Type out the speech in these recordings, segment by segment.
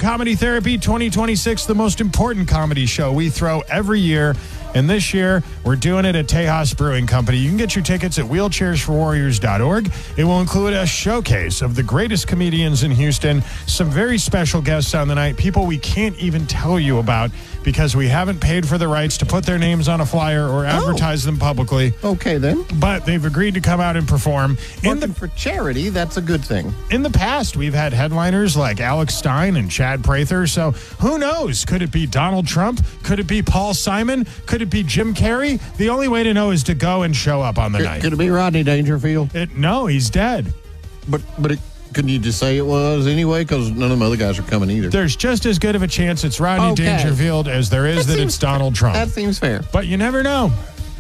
Comedy Therapy 2026, the most important comedy show we throw every year. And this year, we're doing it at Tejas Brewing Company. You can get your tickets at wheelchairsforwarriors.org. It will include a showcase of the greatest comedians in Houston, some very special guests on the night, people we can't even tell you about because we haven't paid for the rights to put their names on a flyer or advertise them publicly. Okay, then. But they've agreed to come out and perform. For charity, that's a good thing. In the past, we've had headliners like Alex Stein and Chad Prather. So who knows? Could it be Donald Trump? Could it be Paul Simon? Could it be Jim Carrey? The only way to know is to go and show up on the night. Could it be Rodney Dangerfield? No, he's dead. But couldn't you just say it was anyway? Because none of the other guys are coming either. There's just as good of a chance it's Rodney Dangerfield as there is that it's Donald Trump. That seems fair. But you never know.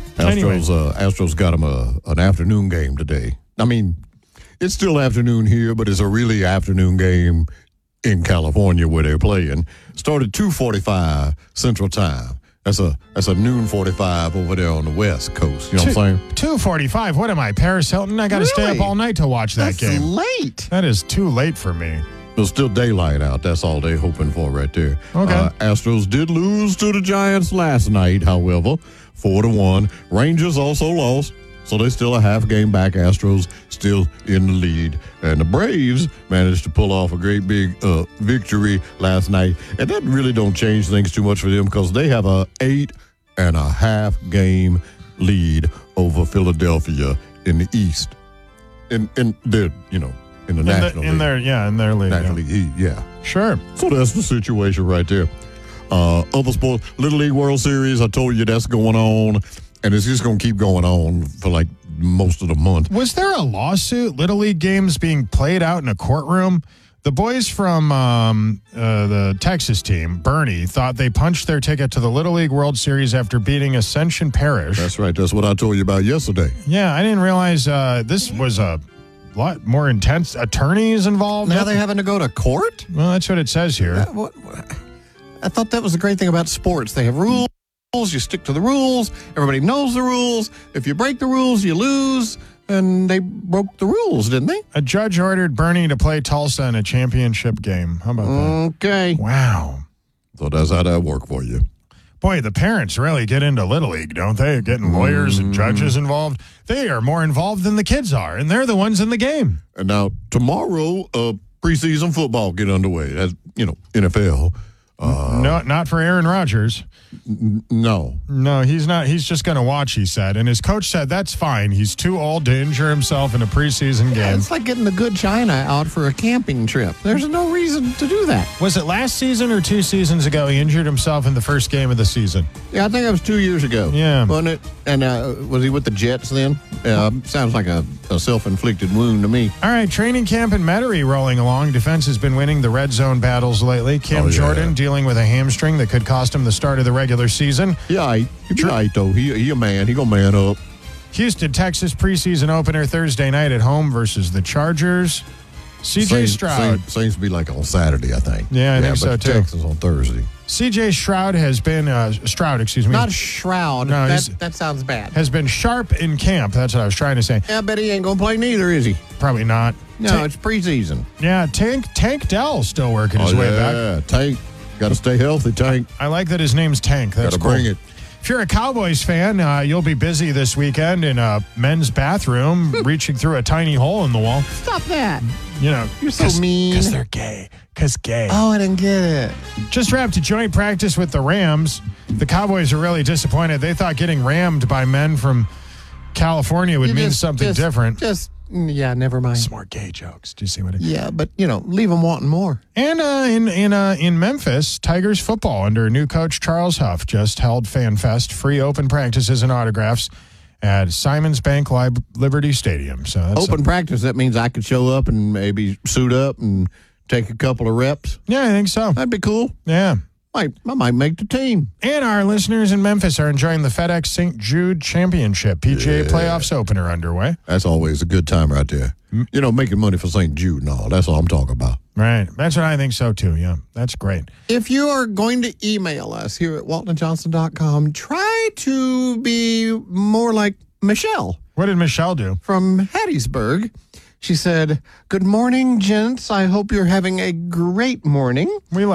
Astros got him an afternoon game today. I mean, it's still afternoon here, but it's a really afternoon game in California where they're playing. Started 2:45 Central Time. That's a noon 45 over there on the West Coast. You know what I'm saying? 2:45. What am I, Paris Hilton? I got to stay up all night to watch that game. That's late. That is too late for me. There's still daylight out. That's all they're hoping for right there. Okay. Astros did lose to the Giants last night, however, 4-1. Rangers also lost, so they're still a half game back. Astros still in the lead. And the Braves managed to pull off a great big victory last night. And that really don't change things too much for them because they have a 8.5 game lead over Philadelphia in the East. In their, in the National League. In their league. National League, yeah. Sure. So that's the situation right there. Other sports, Little League World Series, I told you that's going on, and it's just going to keep going on for like most of the month. Was there a lawsuit, Little League games being played out in a courtroom? The boys from the Texas team, Bernie, thought they punched their ticket to the Little League World Series after beating Ascension Parish. That's right. That's what I told you about yesterday. Yeah, I didn't realize this was a lot more intense. Attorneys involved? Now they're having to go to court? Well, that's what it says here. I thought that was the great thing about sports. They have rules. You stick to the rules. Everybody knows the rules. If you break the rules, you lose. And they broke the rules, didn't they? A judge ordered Bernie to play Tulsa in a championship game. How about that? Okay. Wow. So that's how that worked for you. Boy, the parents really get into Little League, don't they? Getting lawyers and judges involved. They are more involved than the kids are, and they're the ones in the game. And now tomorrow, preseason football get underway. That's, NFL. No, not for Aaron Rodgers. No, he's not. He's just going to watch, he said. And his coach said that's fine. He's too old to injure himself in a preseason game. It's like getting the good china out for a camping trip. There's no reason to do that. Was it last season or 2 seasons ago he injured himself in the first game of the season? Yeah, I think it was 2 years ago. Yeah. Wasn't it? And was he with the Jets then? Sounds like a self-inflicted wound to me. All right, training camp in Metairie rolling along. Defense has been winning the red zone battles lately. Cam Jordan dealing with a hamstring that could cost him the start of the regular season. Yeah, he'll be right, though. He a man. He gonna man up. Houston, Texas preseason opener Thursday night at home versus the Chargers. C.J. Stroud. Seems to be like on Saturday, I think. Yeah, I think so, too. Texas on Thursday. C.J. Stroud has been, Stroud, excuse me. Not Shroud. No, that sounds bad. Has been sharp in camp. That's what I was trying to say. Yeah, I bet he ain't going to play neither, is he? Probably not. No, it's preseason. Yeah, Tank Dell's still working his way back. Yeah, Tank. Got to stay healthy, Tank. I like that his name's Tank. That's cool. Gotta bring it. If you're a Cowboys fan, you'll be busy this weekend in a men's bathroom, reaching through a tiny hole in the wall. Stop that. You're so mean. Because they're gay. Because gay. Oh, I didn't get it. Just wrapped a joint practice with the Rams. The Cowboys are really disappointed. They thought getting rammed by men from California would mean something different. Yeah, never mind. It's more gay jokes. Do you see what it is? Yeah, but, leave them wanting more. And in Memphis, Tigers football under new coach Charles Huff just held Fan Fest, free open practices and autographs at Simons Bank Liberty Stadium. So that's open practice, that means I could show up and maybe suit up and take a couple of reps? Yeah, I think so. That'd be cool. Yeah. I might make the team. And our listeners in Memphis are enjoying the FedEx St. Jude Championship. PGA Playoffs opener underway. That's always a good time right there. Making money for St. Jude and all. That's all I'm talking about. Right. That's what I think so, too. Yeah, that's great. If you are going to email us here at waltonandjohnson.com, try to be more like Michelle. What did Michelle do? From Hattiesburg. She said, "Good morning, gents. I hope you're having a great morning. We